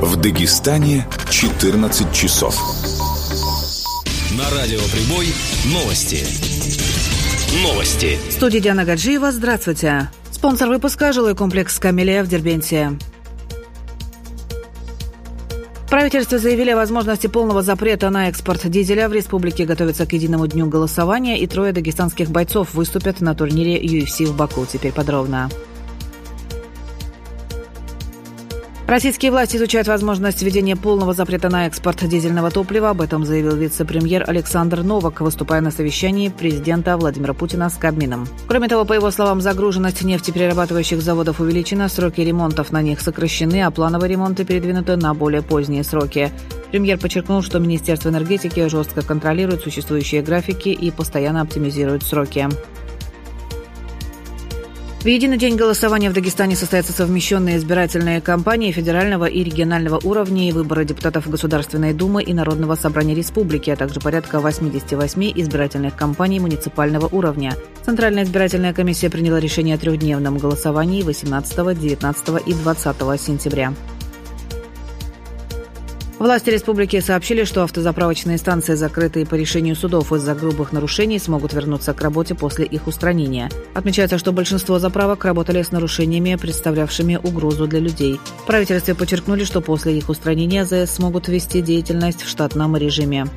В Дагестане 14 часов. На радио «Прибой» новости. В студии Диана Гаджиева. Здравствуйте. Спонсор выпуска – жилой комплекс «Камелия» в Дербенте. Правительство заявили о возможности полного запрета на экспорт дизеля. В республике готовится к единому дню голосования, и 3 дагестанских бойцов выступят на турнире UFC в Баку. Теперь подробно. Российские власти изучают возможность введения полного запрета на экспорт дизельного топлива. Об этом заявил вице-премьер Александр Новак, выступая на совещании президента Владимира Путина с Кабмином. Кроме того, по его словам, загруженность нефтеперерабатывающих заводов увеличена, сроки ремонтов на них сокращены, а плановые ремонты передвинуты на более поздние сроки. Премьер подчеркнул, что Министерство энергетики жестко контролирует существующие графики и постоянно оптимизирует сроки. В единый день голосования в Дагестане состоятся совмещенные избирательные кампании федерального и регионального уровней, выборы депутатов Государственной Думы и Народного собрания республики, а также порядка 88 избирательных кампаний муниципального уровня. Центральная избирательная комиссия приняла решение о 3-дневном голосовании 18, 19 и 20 сентября. Власти республики сообщили, что автозаправочные станции, закрытые по решению судов из-за грубых нарушений, смогут вернуться к работе после их устранения. Отмечается, что большинство заправок работали с нарушениями, представлявшими угрозу для людей. В правительстве подчеркнули, что после их устранения АЗС смогут вести деятельность в штатном режиме.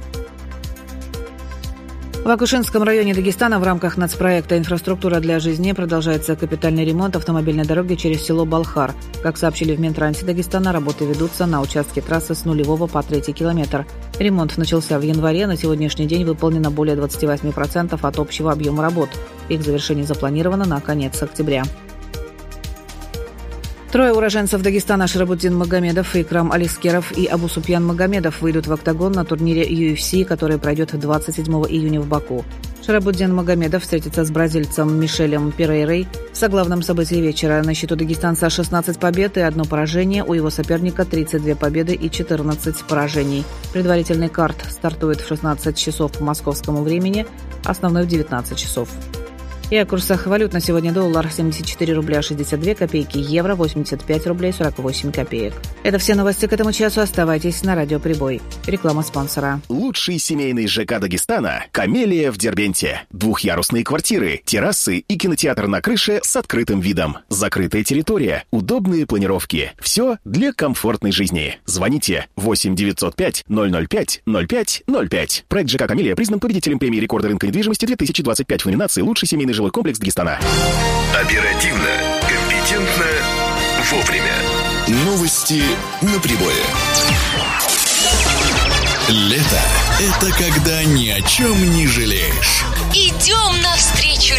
В Акушинском районе Дагестана в рамках нацпроекта «Инфраструктура для жизни» продолжается капитальный ремонт автомобильной дороги через село Балхар. Как сообщили в Минтрансе Дагестана, работы ведутся на участке трассы с 0 по 3 километр. Ремонт начался в январе, на сегодняшний день выполнено более 28% от общего объема работ. Их завершение запланировано на конец октября. 3 уроженцев Дагестана Шарабуддин Магомедов, Икрам Алискеров и Абусупьян Магомедов выйдут в октагон на турнире UFC, который пройдет 27 июня в Баку. Шарабуддин Магомедов встретится с бразильцем Мишелем Перейрой. В соглавном событии вечера на счету дагестанца 16 побед и 1 поражение, у его соперника 32 победы и 14 поражений. Предварительный карт стартует в 16 часов по московскому времени, основной в 19 часов. И о курсах валют на сегодня: доллар 74 рубля 62 копейки, евро 85 рублей 48 копеек. Это все новости к этому часу. Оставайтесь на радио «Прибой». Реклама спонсора. Лучший семейный ЖК Дагестана – «Камелия» в Дербенте. Двухъярусные квартиры, террасы и кинотеатр на крыше с открытым видом. Закрытая территория, удобные планировки. Все для комфортной жизни. Звоните 8 905 005 05 05. Проект ЖК «Камелия» признан победителем премии рекорда рынка недвижимости 2025 в номинации «Лучший семейный жилой комплекс Дагестана». Оперативно, компетентно, вовремя. Новости на Прибое. Лето – это когда ни о чем не жалеешь. Идем навстречу